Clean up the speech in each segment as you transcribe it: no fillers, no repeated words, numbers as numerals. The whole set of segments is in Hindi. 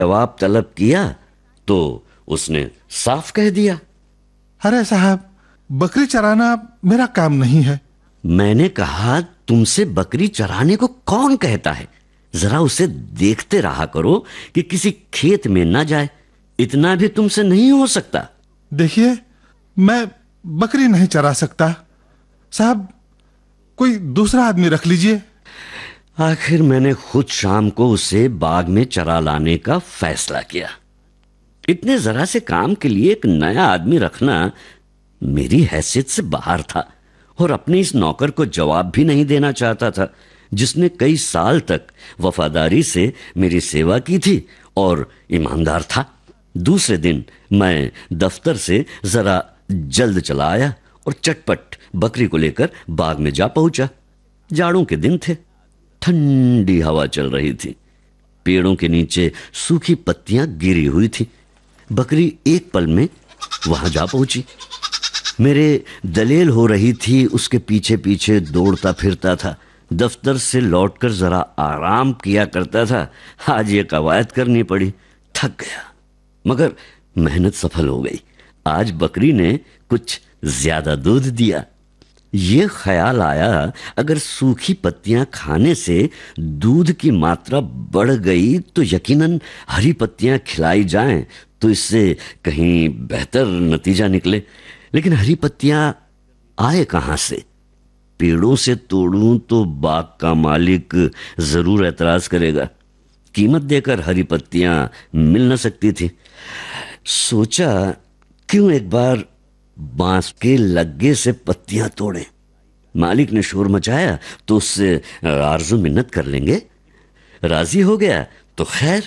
जवाब तलब किया तो उसने साफ कह दिया, अरे साहब, बकरी चराना मेरा काम नहीं है। मैंने कहा, तुमसे बकरी चराने को कौन कहता है? जरा उसे देखते रहा करो कि किसी खेत में ना जाए, इतना भी तुमसे नहीं हो सकता। देखिए, मैं बकरी नहीं चरा सकता साहब, कोई दूसरा आदमी रख लीजिए। आखिर मैंने खुद शाम को उसे बाग में चरा लाने का फैसला किया। इतने जरा से काम के लिए एक नया आदमी रखना मेरी हैसियत से बाहर था, और अपने इस नौकर को जवाब भी नहीं देना चाहता था, जिसने कई साल तक वफादारी से मेरी सेवा की थी और ईमानदार था। दूसरे दिन मैं दफ्तर से जरा जल्द चला आया और चटपट बकरी को लेकर बाग में जा पहुंचा। जाड़ों के दिन थे, ठंडी हवा चल रही थी, पेड़ों के नीचे सूखी पत्तियां गिरी हुई थी। बकरी एक पल में वहां जा पहुंची। मेरे दलेल हो रही थी, उसके पीछे पीछे दौड़ता फिरता था। दफ्तर से लौटकर जरा आराम किया करता था, आज ये कवायद करनी पड़ी। थक गया, मगर मेहनत सफल हो गई। आज बकरी ने कुछ ज्यादा दूध दिया। ये ख्याल आया, अगर सूखी पत्तियां खाने से दूध की मात्रा बढ़ गई तो यकीनन हरी पत्तियां खिलाई जाएं तो इससे कहीं बेहतर नतीजा निकले। लेकिन हरी पत्तियां आए कहां से? पेड़ों से तोड़ूं तो बाग का मालिक जरूर एतराज करेगा। कीमत देकर हरी पत्तियां मिल न सकती थी। सोचा, क्यों एक बार बांस के लग्गे से पत्तियां तोड़ें। मालिक ने शोर मचाया तो उससे आरजू मिन्नत कर लेंगे। राजी हो गया तो खैर,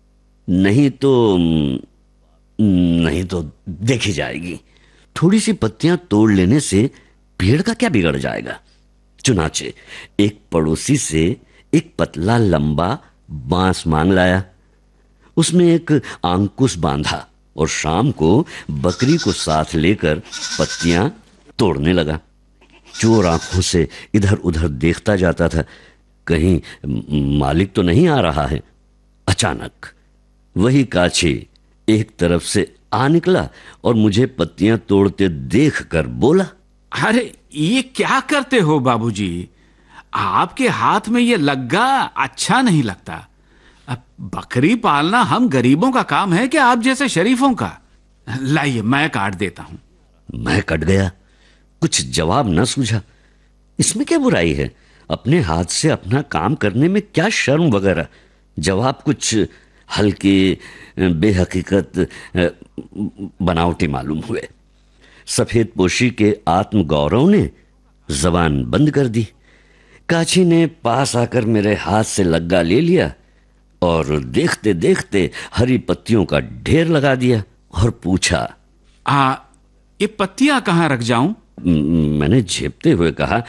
नहीं तो देखी जाएगी। थोड़ी सी पत्तियां तोड़ लेने से पेड़ का क्या बिगड़ जाएगा। चुनाचे एक पड़ोसी से एक पतला लंबा बांस मांग लाया, उसमें एक अंकुश बांधा और शाम को बकरी को साथ लेकर पत्तियां तोड़ने लगा। चोर आंखों से इधर उधर देखता जाता था, कहीं मालिक तो नहीं आ रहा है। अचानक वही काछी एक तरफ से आ निकला और मुझे पत्तियां तोड़ते देखकर बोला, अरे ये क्या करते हो बाबूजी? आपके हाथ में ये लग्गा अच्छा नहीं लगता। अब बकरी पालना हम गरीबों का काम है कि आप जैसे शरीफों का? लाइए, मैं काट देता हूं। मैं कट गया, कुछ जवाब न सूझा। इसमें क्या बुराई है? अपने हाथ से अपना काम करने में क्या शर्म वगैरह? जवाब कुछ हल्के बेहकीकत बनावटी मालूम हुए। सफेद पोशी के आत्मगौरव ने जबान बंद कर दी। काची ने पास आकर मेरे हाथ से लग्गा ले लिया और देखते देखते हरी पत्तियों का ढेर लगा दिया और पूछा, ये पत्तियां कहां रख जाऊं? मैंने झेपते हुए कहा,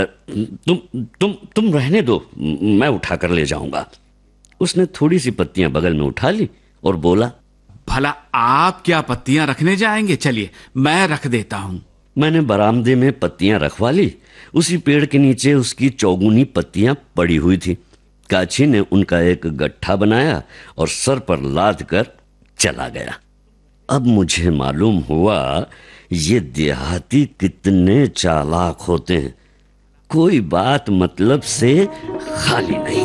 तुम रहने दो, मैं उठा कर ले जाऊंगा। उसने थोड़ी सी पत्तियां बगल में उठा ली और बोला, भला आप क्या पत्तियां रखने जाएंगे? चलिए, मैं रख देता हूं। मैंने बरामदे में पत्तियां रखवा ली। उसी पेड़ के नीचे उसकी चौगुनी पत्तियां पड़ी हुई थी। काची ने उनका एक गट्ठा बनाया और सर पर लाद कर चला गया। अब मुझे मालूम हुआ ये देहाती कितने चालाक होते हैं, कोई बात मतलब से खाली नहीं।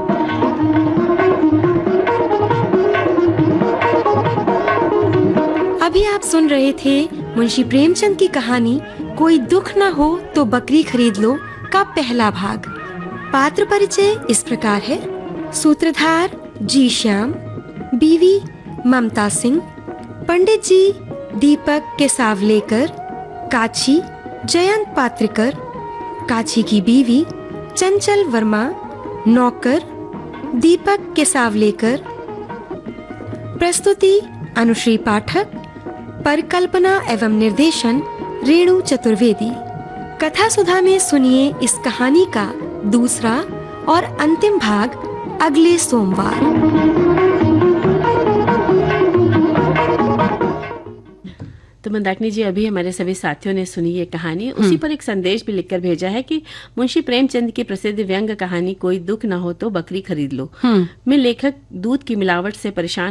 अभी आप सुन रहे थे मुंशी प्रेमचंद की कहानी कोई दुख न हो तो बकरी खरीद लो का पहला भाग। पात्र परिचय इस प्रकार है। सूत्रधार जी श्याम, बीवी ममता सिंह, पंडित जी दीपक केसावलेकर, काची जयंत पात्रिकर, काची की बीवी चंचल वर्मा, नौकर दीपक केसावलेकर। प्रस्तुति अनुश्री पाठक, परिकल्पना एवं निर्देशन रेणु चतुर्वेदी। कथा सुधा में सुनिए इस कहानी का दूसरा और अंतिम भाग अगले सोमवार। तो मंदाकिनी जी, अभी हमारे सभी साथियों ने सुनी ये कहानी, उसी पर एक संदेश भी लिखकर भेजा है कि मुंशी प्रेमचंद की प्रसिद्ध व्यंग कहानी कोई दुख न हो तो बकरी खरीद लो में लेखक दूध की मिलावट से परेशान